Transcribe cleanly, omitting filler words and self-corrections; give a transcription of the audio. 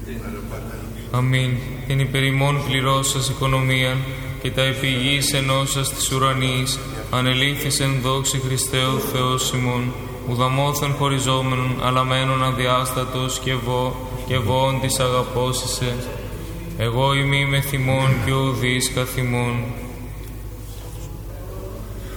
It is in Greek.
Αμήν. Την υπερημών πληρώσας οικονομίαν και τα επιγείς ενώσας της ουρανής, ανελήφθησεν δόξη Χριστέ ο Θεός ημών, ουδαμόθεν χωριζόμενον, αλλά μένον αδιάστατος και εγώ της αγαπώσισε. Εγώ ημί με θυμών και ουδείς καθ' ημών.